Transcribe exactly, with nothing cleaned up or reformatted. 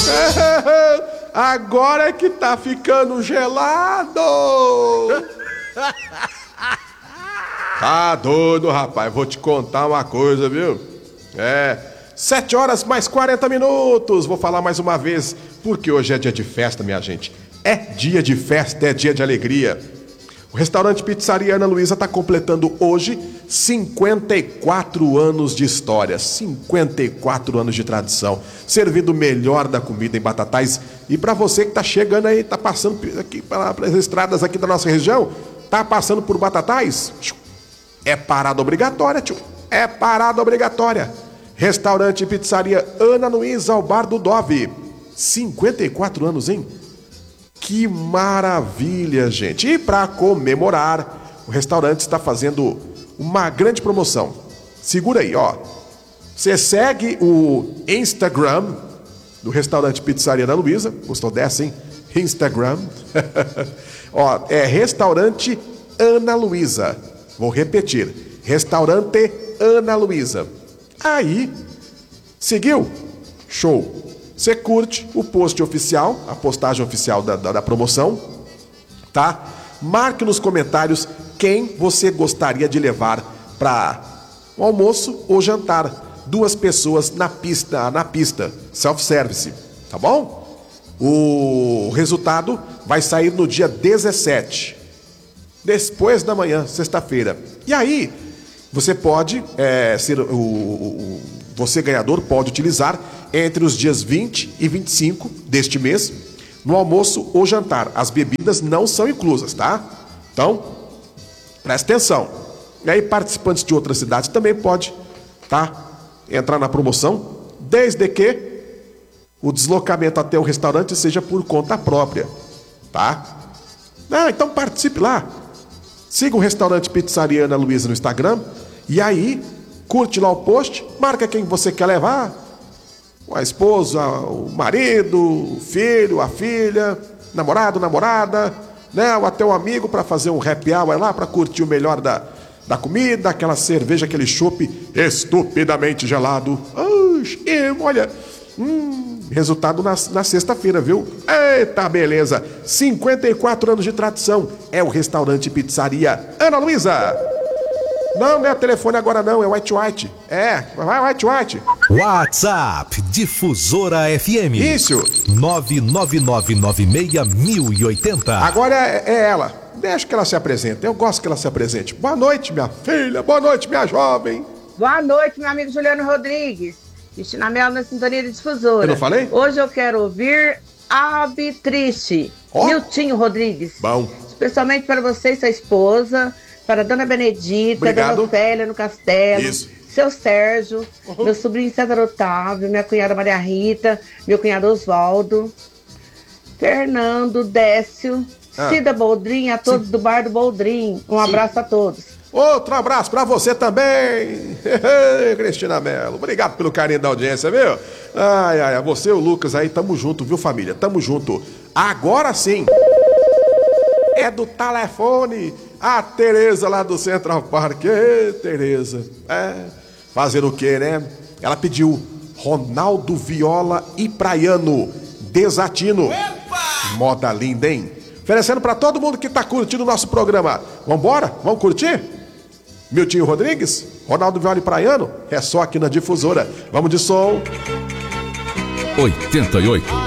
Agora é que tá ficando gelado. Tá doido, rapaz. Vou te contar uma coisa, viu? É, sete horas mais quarenta minutos. Vou falar mais uma vez, porque hoje é dia de festa, minha gente. É dia de festa, é dia de alegria. O restaurante Pizzaria Ana Luísa está completando hoje cinquenta e quatro anos de história, cinquenta e quatro anos de tradição, servindo o melhor da comida em Batatais. E para você que está chegando aí, está passando aqui pelas estradas aqui da nossa região, está passando por Batatais, é parada obrigatória, tio. É parada obrigatória. Restaurante Pizzaria Ana Luísa, ao Bar do Dove. cinquenta e quatro anos, hein? Que maravilha, gente! E para comemorar, o restaurante está fazendo uma grande promoção. Segura aí, ó. Você segue o Instagram do restaurante Pizzaria Ana Luísa. Gostou dessa, hein? Instagram. Ó, é restaurante Ana Luísa. Vou repetir. Restaurante Ana Luísa. Aí, seguiu? Show! Você curte o post oficial, a postagem oficial da, da, da promoção, tá? Marque nos comentários quem você gostaria de levar para um almoço ou jantar. Duas pessoas na pista, na pista, self-service, tá bom? O resultado vai sair no dia dezessete, depois da manhã, sexta-feira. E aí, você pode é, ser o, o, o você ganhador pode utilizar entre os dias vinte e vinte e cinco deste mês no almoço ou jantar. As bebidas não são inclusas, tá? Então, presta atenção. E aí, participantes de outras cidades também pode, tá? Entrar na promoção, desde que o deslocamento até o restaurante seja por conta própria, tá? Ah, então participe lá. Siga o restaurante Pizzaria Ana Luísa no Instagram e aí curte lá o post, marca quem você quer levar, a esposa, o marido, o filho, a filha, namorado, namorada, né? Ou até um amigo para fazer um happy hour lá, para curtir o melhor da, da comida, aquela cerveja, aquele chopp estupidamente gelado. Ai, olha, hum, resultado na, na sexta-feira, viu? Eita, beleza! cinquenta e quatro anos de tradição, é o restaurante Pizzaria Ana Luísa. Não, não é telefone agora não, é White White. É, vai White White. WhatsApp Difusora F M. Isso. nove nove nove nove seis mil e oitenta. Agora é, é ela. Deixa que ela se apresente. Eu gosto que ela se apresente. Boa noite, minha filha. Boa noite, minha jovem. Boa noite, meu amigo Juliano Rodrigues. Cristina Mello na sintonia de Difusora. Eu não falei? Hoje eu quero ouvir Ave Triste. Oh. Miltinho Rodrigues. Bom. Especialmente para você e sua esposa. Para Dona Benedita, Obrigado. Dona Ofélia no Castelo, Isso. seu Sérgio, uhum. Meu sobrinho César Otávio, minha cunhada Maria Rita, meu cunhado Oswaldo, Fernando, Décio, ah. Cida Boldrin, a todos Sim. do Bar do Boldrin. Um Sim. abraço a todos. Outro abraço para você também, Cristina Mello. Obrigado pelo carinho da audiência, viu? Ai, ai, você e o Lucas aí, tamo junto, viu, família? Tamo junto. Agora sim. É do telefone, a Tereza lá do Central Park. Ê, Tereza, é, fazer o quê, né? Ela pediu Ronaldo Viola e Praiano, Desatino. Epa! Moda linda, hein? Oferecendo pra todo mundo que tá curtindo o nosso programa. Vambora? Vamos curtir? Miltinho Rodrigues, Ronaldo Viola e Praiano, é só aqui na Difusora. Vamos de som. oitenta e oito.